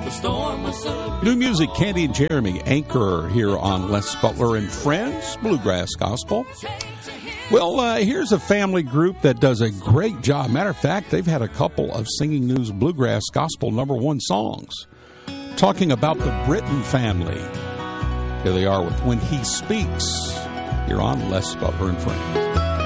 New music, Candy and Jeremy, Anchor, here on Les Butler and Friends, Bluegrass Gospel. Well, here's a family group that does a great job. Matter of fact, they've had a couple of Singing News Bluegrass Gospel #1 songs. Talking about the Britton family. Here they are with When He Speaks, here on Les Butler and Friends.